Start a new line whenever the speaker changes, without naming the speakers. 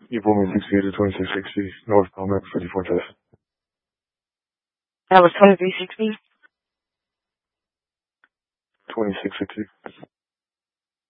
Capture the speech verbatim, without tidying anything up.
You pulled me sixty to twenty-six sixty, northbound Mac fifty-four test.
That was twenty-three sixty?
twenty-six sixty.